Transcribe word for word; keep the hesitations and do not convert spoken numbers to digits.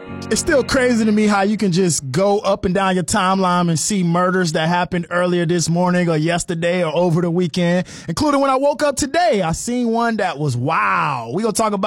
It's still crazy to me how you can just go up and down your timeline and see murders that happened earlier this morning or yesterday or over the weekend, including when I woke up today. I seen one that was wow. We're going to talk about